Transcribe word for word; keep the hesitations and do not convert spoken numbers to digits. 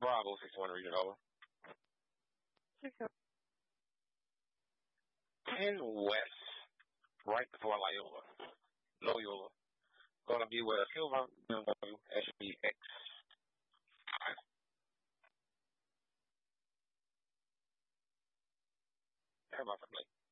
Bravo, six one, read it over. ten West, right before Loyola. Loyola. Gonna be with a silver B M W S B X. Everybody play.